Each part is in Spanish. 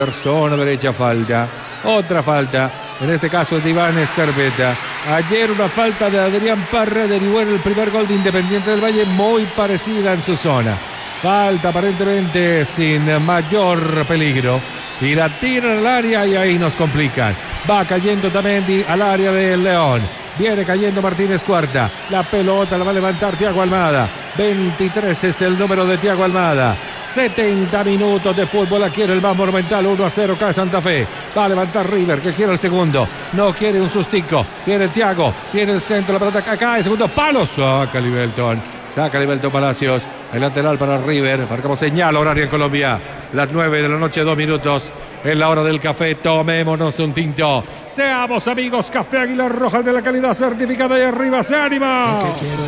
Zona derecha, falta. Otra falta. En este caso es de Iván Escarpeta. Ayer una falta de Adrián Parra derivó en el primer gol de Independiente del Valle, muy parecida en su zona. Falta aparentemente sin mayor peligro. Y la tiran al área y ahí nos complican. Va cayendo Tamendi al área del León. Viene cayendo Martínez Cuarta. La pelota la va a levantar Thiago Almada. 23 es el número de Thiago Almada. 70 minutos de fútbol aquí en el Más Monumental. 1-0 cae Santa Fe. Va a levantar River, que quiere el segundo. No quiere un sustico. Viene Thiago. Viene el centro. La pelota acá. El segundo palo. Saca Livelton Palacios. El lateral para River. Marcamos señal horaria en Colombia. Las 9 de la noche, 2 minutos. En la hora del café. Tomémonos un tinto. Seamos amigos. Café Águila Roja de la calidad certificada. Y arriba se anima.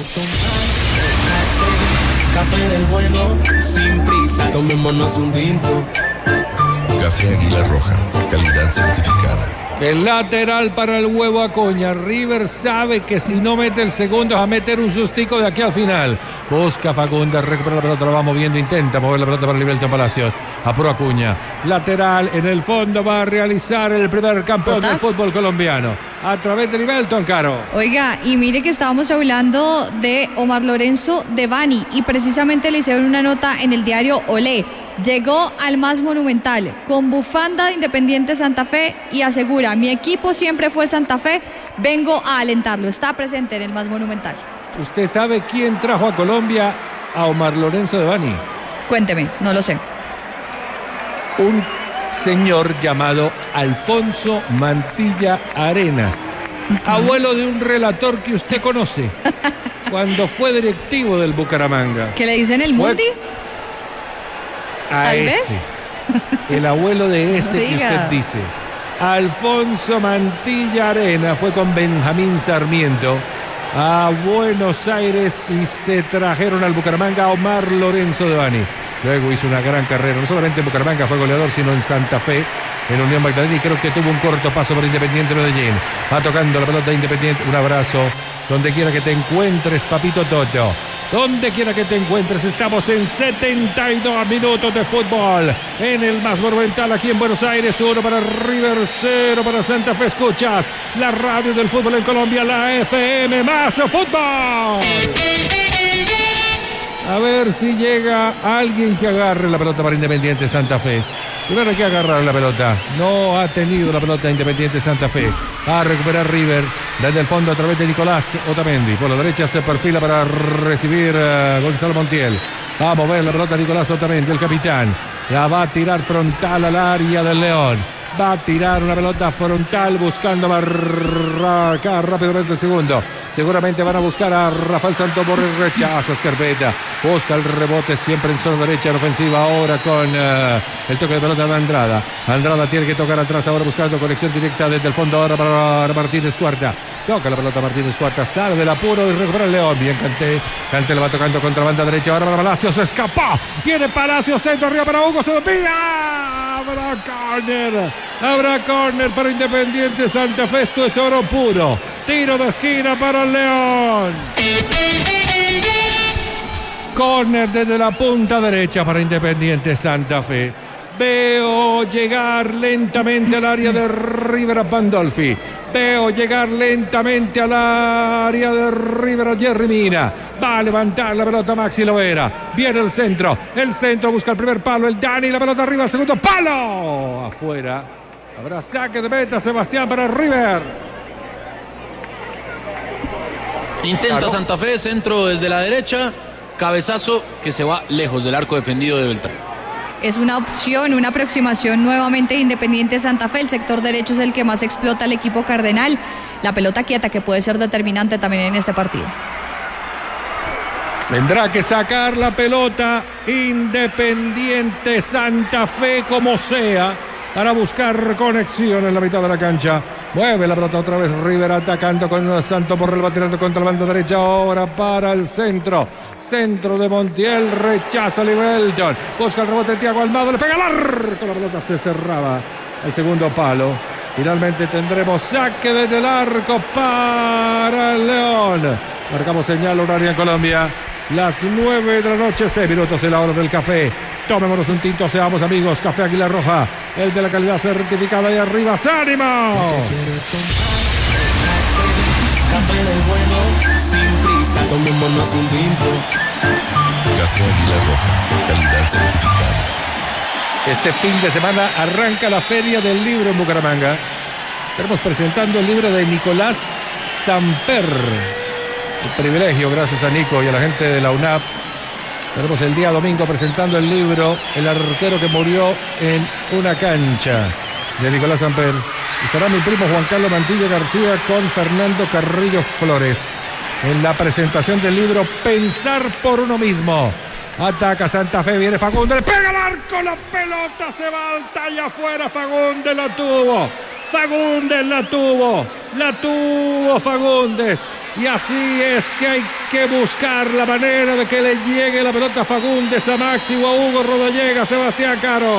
Café del bueno, sin prisa, tomémonos un tinto. Café Águila Roja, calidad certificada. El lateral para el Huevo Acuña. River sabe que si no mete el segundo va a meter un sustico de aquí al final. Busca Facundo, recupera la pelota, la va moviendo, intenta mover la pelota para Livelton Palacios. Apuro Acuña. Lateral en el fondo va a realizar el primer campeón del fútbol colombiano. A través de Livelton, Caro. Oiga, y mire que estábamos hablando de Omar Lorenzo de Bani y precisamente le hicieron una nota en el diario Olé. Llegó al Más Monumental con bufanda de Independiente Santa Fe y asegura, mi equipo siempre fue Santa Fe, vengo a alentarlo, está presente en el Más Monumental. ¿Usted sabe quién trajo a Colombia a Omar Lorenzo de Bani? Cuénteme, no lo sé. Un señor llamado Alfonso Mantilla Arenas, abuelo de un relator que usted conoce, cuando fue directivo del Bucaramanga. ¿Qué le dicen el Mundi? Tal vez. El abuelo de ese que usted dice. Alfonso Mantilla Arena fue con Benjamín Sarmiento a Buenos Aires y se trajeron al Bucaramanga a Omar Lorenzo de Bani. Luego hizo una gran carrera, no solamente en Bucaramanga fue goleador, sino en Santa Fe, en Unión Magdalena, y creo que tuvo un corto paso por Independiente Medellín. Va tocando la pelota de Independiente. Un abrazo donde quiera que te encuentres, papito Toto. Donde quiera que te encuentres, estamos en 72 minutos de fútbol en el Más Monumental aquí en Buenos Aires. 1 para River, 0 para Santa Fe. Escuchas la radio del fútbol en Colombia, la FM Más Fútbol. A ver si llega alguien que agarre la pelota para Independiente Santa Fe. Primero hay que agarrar la pelota. No ha tenido la pelota Independiente Santa Fe. Va a recuperar River desde el fondo a través de Nicolás Otamendi. Por la derecha se perfila para recibir Gonzalo Montiel. Va a mover la pelota Nicolás Otamendi, el capitán. La va a tirar frontal al área del León. Va a tirar una pelota frontal buscando marcar rápidamente el segundo. Seguramente van a buscar a Rafael Santos por el rechazo. Escarpeta busca el rebote siempre en zona derecha en ofensiva. Ahora con el toque de pelota de Andrada. Andrada tiene que tocar atrás ahora buscando conexión directa desde el fondo ahora para Martínez Cuarta. Toca la pelota Martínez Cuarta, sale del apuro y recupera el León. Bien Canté le va tocando contra banda derecha. Ahora para Palacios, escapó. Viene Palacios, centro arriba para Hugo, se lo pilla. Habrá córner para Independiente Santa Fe. Esto es oro puro. Tiro de esquina para el León. Córner desde la punta derecha para Independiente Santa Fe. Veo llegar lentamente al área de River a Pandolfi. Veo llegar lentamente al área de River a Jerry Mina. Va a levantar la pelota Maxi Lovera. Viene el centro. El centro busca el primer palo. El Dani. La pelota arriba. El segundo palo. Afuera. Habrá saque de meta Sebastián para River. Intenta Santa Fe. Centro desde la derecha. Cabezazo que se va lejos del arco defendido de Beltrán. Es una opción, una aproximación nuevamente de Independiente Santa Fe. El sector derecho es el que más explota el equipo cardenal. La pelota quieta que puede ser determinante también en este partido. Tendrá que sacar la pelota Independiente Santa Fe como sea para buscar conexión en la mitad de la cancha. Mueve la pelota otra vez River atacando con Santos por el va tirando contra la banda derecha. Ahora para el centro. Centro de Montiel. Rechaza Livelton. Busca el rebote de Thiago Almada. Le pega al arco. La pelota se cerraba. El segundo palo. Finalmente tendremos saque desde el arco para el León. Marcamos señal horaria en Colombia. Las 9 de la noche, 6 minutos en la hora del café. tomémonos un tinto, seamos amigos. Café Águila Roja, el de la calidad certificada. Y arriba, ¡ánimo! Café del bueno, sin prisa, tomémonos un tinto. Café Águila Roja, calidad certificada. Este fin de semana arranca la Feria del Libro en Bucaramanga. Estamos presentando el libro de Nicolás Samper. El privilegio, gracias a Nico y a la gente de la UNAP. Tenemos el día domingo presentando el libro El arquero que murió en una cancha, de Nicolás Samper. Estará mi primo Juan Carlos Mantilla García con Fernando Carrillo Flores en la presentación del libro Pensar por uno mismo. Ataca Santa Fe, viene Fagundes, le pega al arco, la pelota se va al talla afuera, Fagundes la tuvo Fagundes. Y así es que hay que buscar la manera de que le llegue la pelota a Fagundes, a Maxi o a Hugo Rodallega. Sebastián Caro.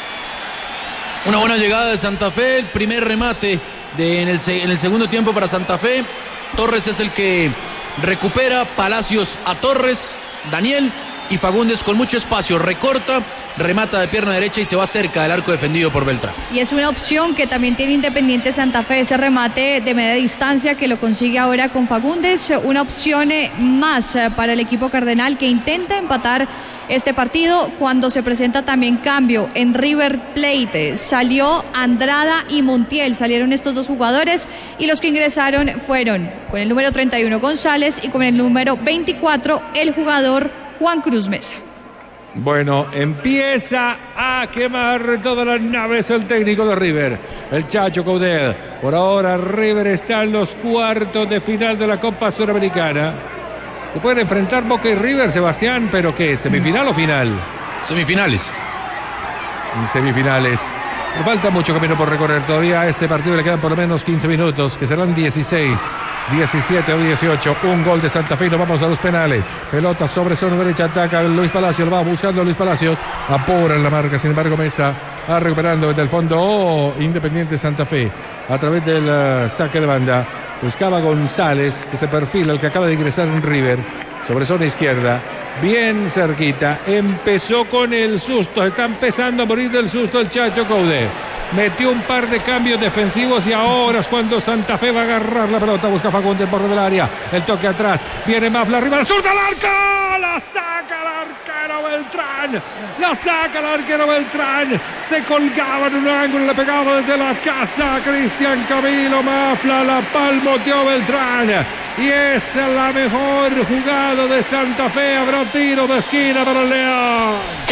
Una buena llegada de Santa Fe, el primer remate en el segundo tiempo para Santa Fe. Torres es el que recupera, Palacios a Torres, Daniel y Fagundes con mucho espacio, recorta, remata de pierna derecha y se va cerca del arco defendido por Beltrán. Y es una opción que también tiene Independiente Santa Fe, ese remate de media distancia que lo consigue ahora con Fagundes, una opción más para el equipo cardenal que intenta empatar este partido cuando se presenta también cambio en River Plate. Salió Andrada y Montiel, salieron estos dos jugadores y los que ingresaron fueron con el número 31 González y con el número 24 el jugador Juan Cruz Mesa. Bueno, empieza a quemar todas las naves el técnico de River, el Chacho Coudet. Por ahora River está en los cuartos de final de la Copa Suramericana. Se pueden enfrentar Boca y River, Sebastián, pero ¿qué? ¿Semifinal o final? Semifinales. En semifinales. Le falta mucho camino por recorrer todavía. A este partido le quedan por lo menos 15 minutos, que serán 16, 17 o 18. Un gol de Santa Fe y nos vamos a los penales. Pelota sobre zona derecha, ataca Luis Palacios, va buscando Luis Palacios. Apura en la marca, sin embargo Mesa va recuperando desde el fondo. Independiente Santa Fe, a través del saque de banda. Buscaba González, que se perfila, el que acaba de ingresar en River, sobre zona izquierda, bien cerquita. Empezó con el susto, está empezando a morir del susto el Chacho Coudet. Metió un par de cambios defensivos y ahora es cuando Santa Fe va a agarrar la pelota. Busca Fagundes en borde del área, el toque atrás, viene Mafla arriba, el surdo al arco, la saca el arquero Beltrán, la saca el arquero Beltrán, se colgaba en un ángulo, le pegaba desde la casa Cristian Camilo Mafla, la palmoteó Beltrán y es la mejor jugada de Santa Fe. Habrá tiro de esquina para el León.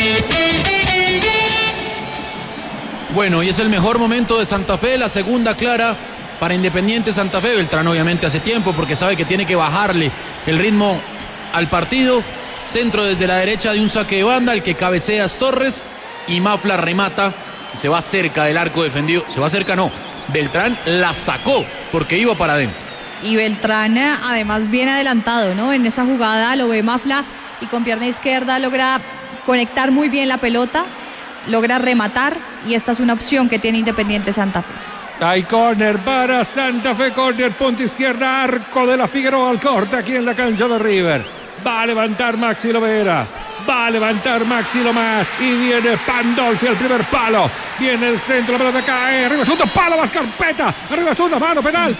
Bueno, y es el mejor momento de Santa Fe, la segunda clara para Independiente Santa Fe. Beltrán obviamente hace tiempo porque sabe que tiene que bajarle el ritmo al partido. Centro desde la derecha de un saque de banda, el que cabecea es Torres y Mafla remata y se va cerca del arco defendido. Se va cerca, no, Beltrán la sacó porque iba para adentro. Y Beltrán además bien adelantado, ¿no? En esa jugada lo ve Mafla y con pierna izquierda logra conectar muy bien la pelota, logra rematar y esta es una opción que tiene Independiente Santa Fe. Hay córner para Santa Fe, córner, punta izquierda, arco de la Figueroa al corte aquí en la cancha de River. Va a levantar Maxi Lovera, va a levantar Maxi Lomas y viene Pandolfi al primer palo. Viene el centro, la pelota cae, arriba segundo palo, va Scarpetta, arriba segunda mano, penal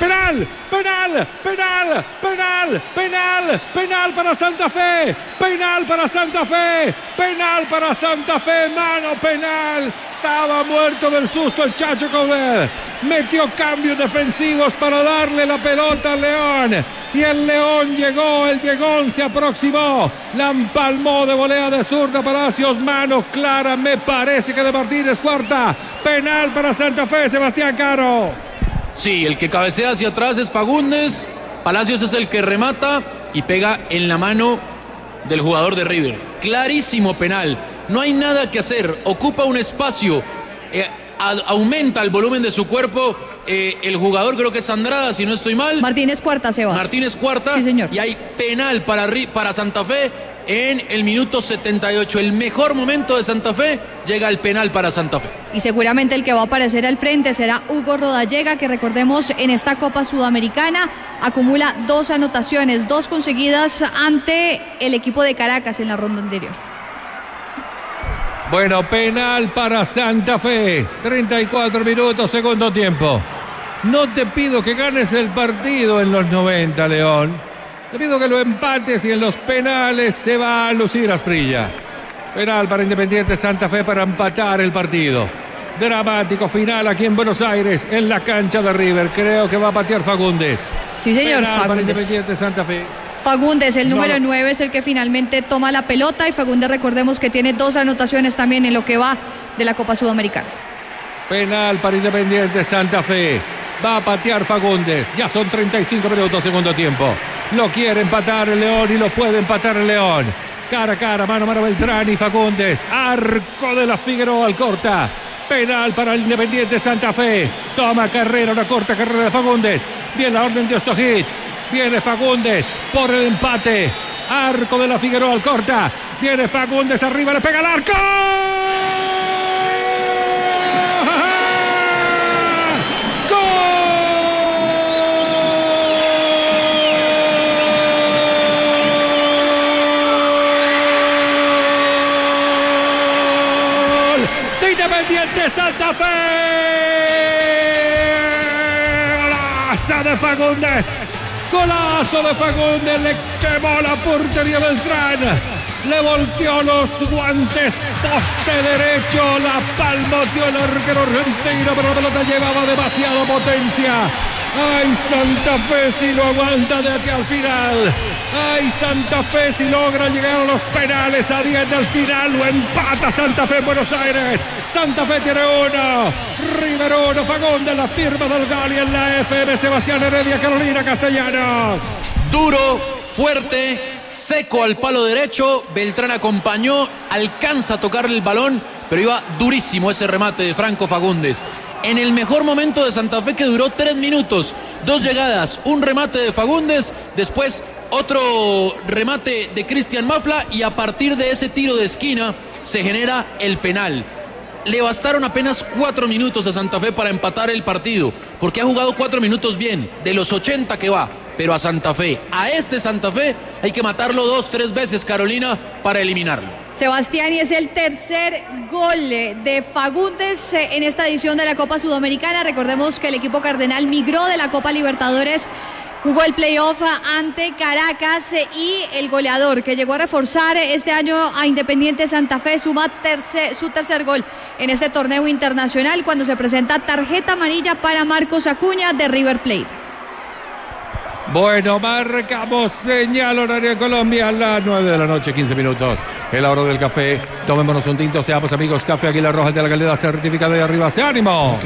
para Santa Fe, penal para Santa Fe, mano penal. Estaba muerto del susto el Chacho Coudet. Metió cambios defensivos para darle la pelota al León. Y el León llegó, el Llegón se aproximó. La empalmó de volea de zurda Palacios. Mano clara, me parece que de Martínez cuarta. Penal para Santa Fe, Sebastián Caro. Sí, el que cabecea hacia atrás es Fagundes. Palacios es el que remata y pega en la mano del jugador de River. Clarísimo penal. No hay nada que hacer, ocupa un espacio, aumenta el volumen de su cuerpo, el jugador creo que es Andrada, si no estoy mal. Martínez Cuarta, Sebas. Martínez Cuarta, sí, señor. Y hay penal para Santa Fe en el minuto 78. El mejor momento de Santa Fe, llega el penal para Santa Fe. Y seguramente el que va a aparecer al frente será Hugo Rodallega, que recordemos en esta Copa Sudamericana acumula 2 anotaciones, 2 conseguidas ante el equipo de Caracas en la ronda anterior. Bueno, penal para Santa Fe. 34 minutos, segundo tiempo. No te pido que ganes el partido en los 90, León. Te pido que lo empates y en los penales se va a lucir Asprilla. Penal para Independiente Santa Fe para empatar el partido. Dramático final aquí en Buenos Aires, en la cancha de River. Creo que va a patear Fagundes. Sí, señor, Penal para Fagundes. Independiente Santa Fe. Fagundes, el número 9, es el que finalmente toma la pelota y Fagundes, recordemos que tiene 2 anotaciones también en lo que va de la Copa Sudamericana. Penal para Independiente Santa Fe. Va a patear Fagundes. Ya son 35 minutos, segundo tiempo. Lo quiere empatar el León y lo puede empatar el León. Cara a cara, mano a mano Beltrán y Fagundes. Arco de la Figueroa al corta. Penal para el Independiente Santa Fe. Toma carrera, una corta carrera de Fagundes. Bien la orden de Ostojic. Viene Fagundes por el empate. Arco de la Figueroa al corta. Viene Fagundes arriba, le pega al arco. Independiente Santa Fe. Golazo de Fagundes. Golazo de Fagundes. Le quemó la portería Beltrán. Le volteó los guantes. Poste derecho. La palmoteó el arquero argentino. Pero la pelota llevaba demasiada potencia. ¡Ay, Santa Fe si lo aguanta de aquí al final! ¡Ay, Santa Fe si logra llegar a los penales a 10 del final! ¡Lo empata Santa Fe en Buenos Aires! ¡Santa Fe tiene 1! River 1, Fagundes, la firma del Gali en la FM. Sebastián Heredia, Carolina Castellanos. Duro, fuerte, seco al palo derecho. Beltrán acompañó, alcanza a tocarle el balón, pero iba durísimo ese remate de Franco Fagundes. En el mejor momento de Santa Fe, que duró 3 minutos, 2 llegadas, un remate de Fagundes, después otro remate de Cristian Mafla y a partir de ese tiro de esquina se genera el penal. Le bastaron apenas 4 minutos a Santa Fe para empatar el partido, porque ha jugado 4 minutos bien, de los 80 que va, pero a Santa Fe, a este Santa Fe, hay que matarlo 2-3 veces, Carolina, para eliminarlo. Sebastián, y es el tercer gol de Fagundes en esta edición de la Copa Sudamericana. Recordemos que el equipo cardenal migró de la Copa Libertadores, jugó el playoff ante Caracas y el goleador que llegó a reforzar este año a Independiente Santa Fe suma su tercer gol en este torneo internacional cuando se presenta tarjeta amarilla para Marcos Acuña de River Plate. Bueno, marcamos señal horario de Colombia a las 9 de la noche, 15 minutos. El hora del café. Tomémonos un tinto, seamos amigos. Café Águila Roja de la calidad certificada de arriba. ¡Se ánimo!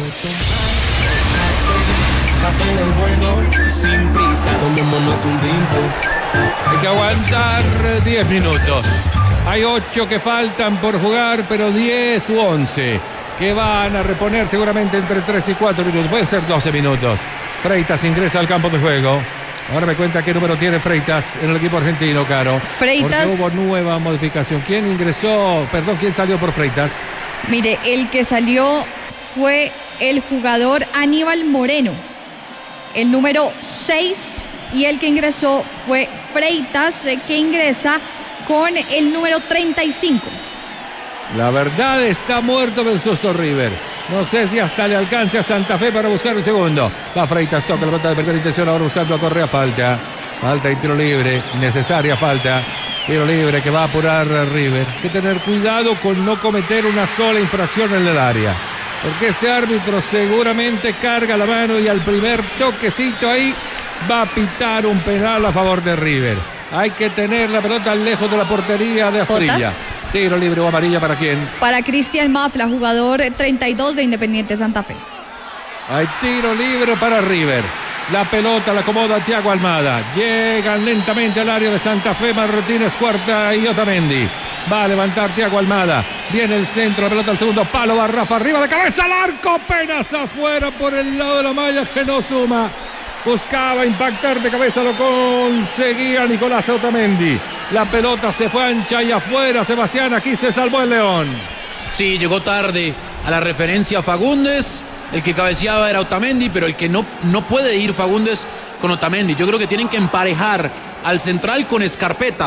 Café del bueno, sin prisa, tomémonos un tinto. Hay que aguantar 10 minutos. Hay 8 que faltan por jugar, pero 10 u 11 que van a reponer seguramente entre 3 y 4 minutos. Pueden ser 12 minutos. Freitas ingresa al campo de juego. Ahora me cuenta qué número tiene Freitas en el equipo argentino, Caro. Freitas. Porque hubo nueva modificación. ¿Quién ingresó? Perdón, ¿quién salió por Freitas? Mire, el que salió fue el jugador Aníbal Moreno, el número 6, y el que ingresó fue Freitas, que ingresa con el número 35. La verdad está muerto del susto River. No sé si hasta le alcance a Santa Fe para buscar el segundo. Va Freitas, toca la pelota de primera intención, ahora buscando a Correa, falta y tiro libre, necesaria falta. Tiro libre que va a apurar a River. Hay que tener cuidado con no cometer una sola infracción en el área, porque este árbitro seguramente carga la mano y al primer toquecito ahí va a pitar un penal a favor de River. Hay que tener la pelota lejos de la portería de Asprilla. Tiro libre o amarilla, ¿para quién? Para Cristian Mafla, jugador 32 de Independiente Santa Fe. Hay tiro libre para River. La pelota la acomoda Thiago Almada. Llegan lentamente al área de Santa Fe. Martínez Cuarta y Otamendi. Va a levantar Thiago Almada. Viene el centro, la pelota al segundo palo. Va Rafa arriba de cabeza al arco. Apenas afuera por el lado de la malla que no suma. Buscaba impactar de cabeza, lo conseguía Nicolás Otamendi. La pelota se fue ancha y afuera. Sebastián, aquí se salvó el León. Sí, llegó tarde a la referencia Fagundes. El que cabeceaba era Otamendi, pero el que no puede ir Fagundes con Otamendi. Yo creo que tienen que emparejar al central con Scarpetta,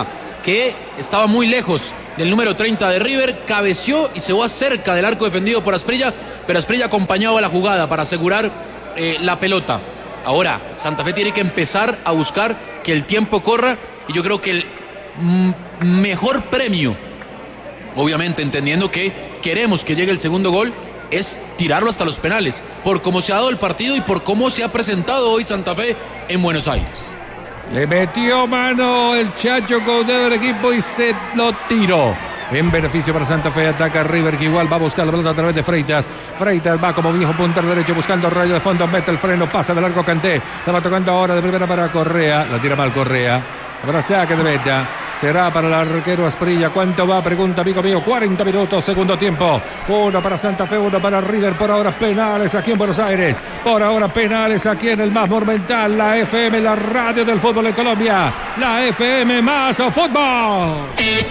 que estaba muy lejos del número 30 de River, cabeció y se va cerca del arco defendido por Asprilla, pero Asprilla acompañaba la jugada para asegurar la pelota. Ahora, Santa Fe tiene que empezar a buscar que el tiempo corra, y yo creo que el mejor premio, obviamente entendiendo que queremos que llegue el segundo gol, es tirarlo hasta los penales, por cómo se ha dado el partido y por cómo se ha presentado hoy Santa Fe en Buenos Aires. Le metió mano el Chacho Coudet del equipo y se lo tiró. En beneficio para Santa Fe, ataca River, que igual va a buscar la pelota a través de Freitas. Freitas va como viejo puntero derecho buscando rayo de fondo, mete el freno, pasa de largo Kanté. La va tocando ahora de primera para Correa, la tira mal Correa. Ahora saque de meta. Será para el arquero Asprilla. ¿Cuánto va? Pregunta, amigo mío. 40 minutos, segundo tiempo. Uno para Santa Fe, uno para River. Por ahora penales aquí en Buenos Aires. Por ahora penales aquí en el Más Monumental. La FM, la radio del fútbol en Colombia. La FM más fútbol.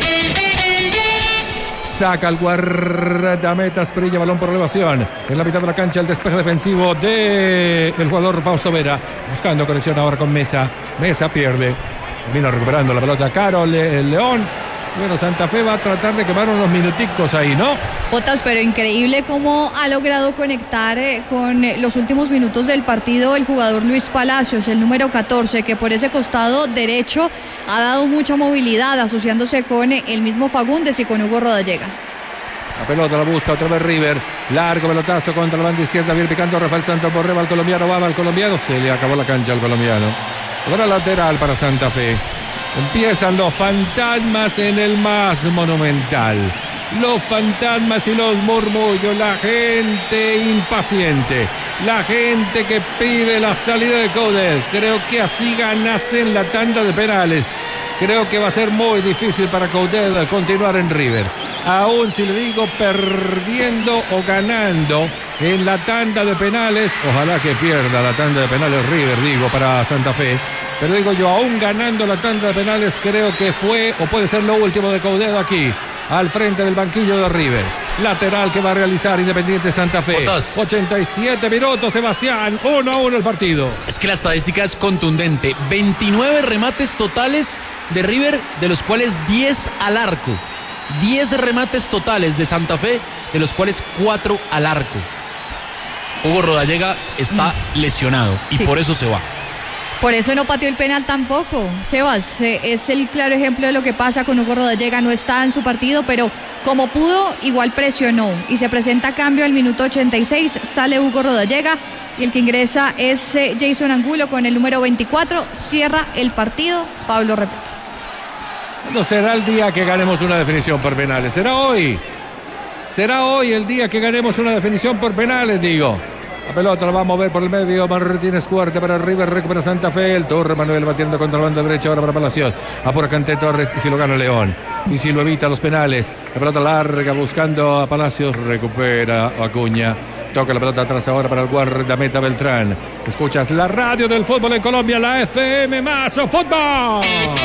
Saca el guardameta Asprilla, balón por elevación. En la mitad de la cancha el despeje defensivo del jugador Fausto Vera. Buscando conexión ahora con Mesa. Mesa pierde. Vino recuperando la pelota Caro, el León. Bueno, Santa Fe va a tratar de quemar unos minuticos ahí, ¿no? Botas, pero increíble cómo ha logrado conectar con los últimos minutos del partido el jugador Luis Palacios, el número 14, que por ese costado derecho ha dado mucha movilidad, asociándose con el mismo Fagundes y con Hugo Rodallega. La pelota la busca otra vez River. Largo pelotazo contra la banda izquierda. Bien picando Rafael Santos Borré. Va al colombiano, va al colombiano. Se le acabó la cancha al colombiano. Ahora lateral para Santa Fe. Empiezan los fantasmas en el Más Monumental. Los fantasmas y los murmullos. La gente impaciente. La gente que pide la salida de Coudet. Creo que así ganase en la tanda de penales. Creo que va a ser muy difícil para Coudet continuar en River. Aún si le digo perdiendo o ganando en la tanda de penales, ojalá que pierda la tanda de penales River, digo, para Santa Fe. Pero digo yo, aún ganando la tanda de penales, creo que fue o puede ser lo último de Coudet aquí, al frente del banquillo de River. Lateral que va a realizar Independiente Santa Fe. Botas. 87 minutos, Sebastián, 1-1 el partido. Es que la estadística es contundente. 29 remates totales de River, de los cuales 10 al arco. 10 remates totales de Santa Fe, de los cuales 4 al arco. Hugo Rodallega está lesionado y por eso se va. Por eso no pateó el penal tampoco, Sebas. Es el claro ejemplo de lo que pasa con Hugo Rodallega. No está en su partido, pero como pudo, igual presionó. Y se presenta cambio al minuto 86. Sale Hugo Rodallega y el que ingresa es Jason Angulo con el número 24. Cierra el partido Pablo Repeto. No será el día que ganemos una definición por penales. Será hoy. Será hoy el día que ganemos una definición por penales, digo. La pelota la va a mover por el medio. Martínez Cuarte para River. Recupera Santa Fe. El Torre Manuel batiendo contra la banda derecha. Ahora para Palacios. Apura Kanté Torres. Y si lo gana León. Y si lo evita los penales. La pelota larga buscando a Palacios. Recupera Acuña. Toca la pelota atrás ahora para el guardameta Beltrán. Escuchas la radio del fútbol en Colombia. La FM más fútbol.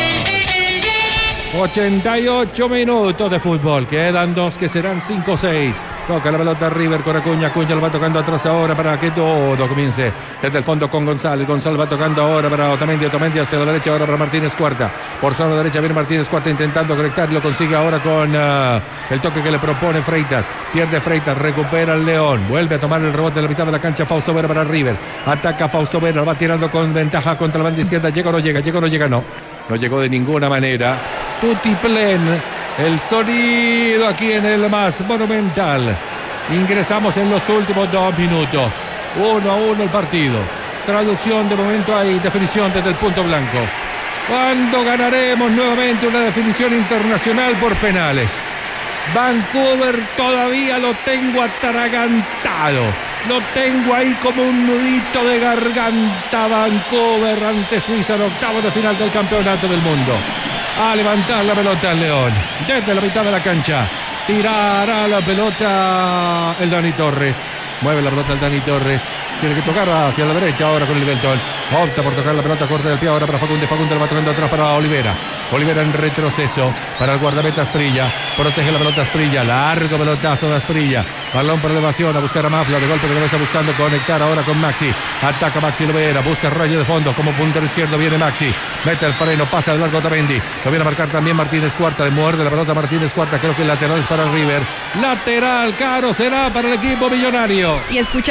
88 minutos de fútbol. Quedan 2 que serán 5-6. Toca la pelota River con Acuña. Acuña lo va tocando atrás ahora para que todo comience desde el fondo con González. González va tocando ahora para Otamendi. Otamendi hacia la derecha ahora para Martínez Cuarta. Por zona derecha viene Martínez Cuarta intentando conectar. Lo consigue ahora con el toque que le propone Freitas. Pierde Freitas. Recupera el León. Vuelve a tomar el rebote en la mitad de la cancha. Fausto Vera para River. Ataca Fausto Vera. Va tirando con ventaja contra la banda izquierda. ¿Llega o no llega? ¿Llega o no llega? No. No llegó de ninguna manera. Tutiplen, el sonido aquí en el Más Monumental. Ingresamos en los últimos 2 minutos. 1-1 el partido. Traducción de momento hay definición desde el punto blanco. ¿Cuándo ganaremos nuevamente una definición internacional por penales? Vancouver todavía lo tengo atragantado. Lo tengo ahí como un nudito de garganta. Vancouver ante Suiza en octavos de final del campeonato del mundo. A levantar la pelota el León. Desde la mitad de la cancha. Tirará la pelota el Dani Torres. Mueve la pelota el Dani Torres. Tiene que tocar hacia la derecha ahora con el Beltrán. Opta por tocar la pelota corta del pie ahora para Fagundes. Fagundes la va tocando atrás para Olivera. Olivera en retroceso para el guardameta Asprilla. Protege la pelota Asprilla. Largo pelotazo de Asprilla. balón por elevación, a buscar a Mafla, de golpe de cabeza buscando conectar ahora con Maxi, ataca Maxi Lovera, busca rayo de fondo, como puntero izquierdo viene Maxi, mete el freno, pasa de largo Otamendi, lo viene a marcar también Martínez Cuarta, muerde la pelota Martínez Cuarta, creo que el lateral es para River, lateral, caro será para el equipo millonario. Y escucha